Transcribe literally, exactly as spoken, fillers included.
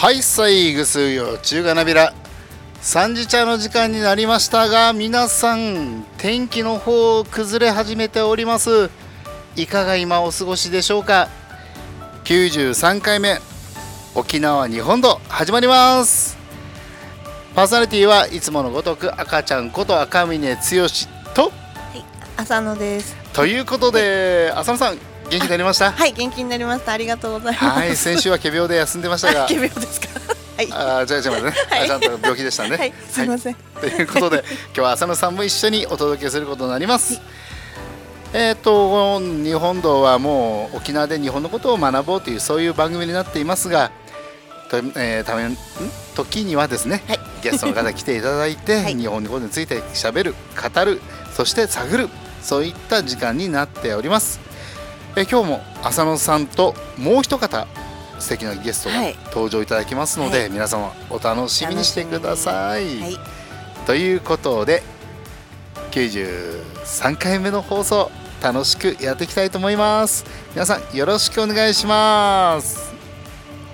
はい、さいぐすよ中がなびら三時茶の時間になりましたが、皆さん天気の方崩れ始めております。いかが今お過ごしでしょうか。きゅうじゅうさんかいめ沖縄日本土始まります。パーソナリティはいつものごとく赤ちゃんこと赤嶺剛と、はい、 浅野です。 ということで、はい、浅野さん元気になりました。 はい、元気になりました。ありがとうございます。 はい、先週は仮病で休んでましたが。 仮病ですか。はい。 あ、じゃあじゃあね、はい、ちゃんと病気でしたね。 はい、すみません。 はい、ということで今日は浅野さんも一緒にお届けすることになります。はい、えっと日本道はもう沖縄で日本のことを学ぼうというそういう番組になっていますが、と、えー、ためん時にはですね、はい、ゲストの方来ていただいて、はい、日本のことについて喋る、語る、そして探る、そういった時間になっております。え今日も浅野さんともう一方素敵なゲストが登場いただきますので、はい、皆様お楽しみにしてください。はい、ということできゅうじゅうさんかいめの放送楽しくやっていきたいと思います。皆さんよろしくお願いします。